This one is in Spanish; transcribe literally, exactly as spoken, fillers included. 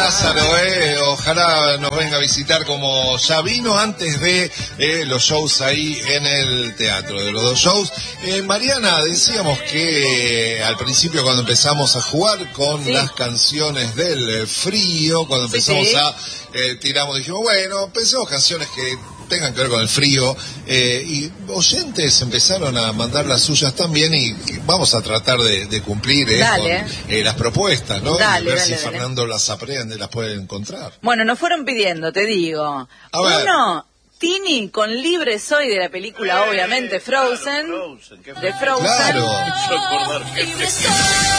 Lázaro, eh, ojalá nos venga a visitar como ya vino antes de eh, los shows ahí en el teatro, de los dos shows. Eh, Mariana, decíamos que eh, al principio cuando empezamos a jugar con sí. las canciones del eh, frío, cuando empezamos sí, sí. a eh, tiramos, dijimos, bueno, pensemos canciones que tengan que ver con el frío, eh, y oyentes empezaron a mandar las suyas también y, y vamos a tratar de, de cumplir eh, con eh, las propuestas, ¿no? Dale, y ver dale, si dale. Fernando las aprende, las puede encontrar. Bueno, nos fueron pidiendo, te digo. A Uno, ver. Tini con Libre Soy de la película, obviamente, Frozen. Claro, Frozen, de Frozen. Claro.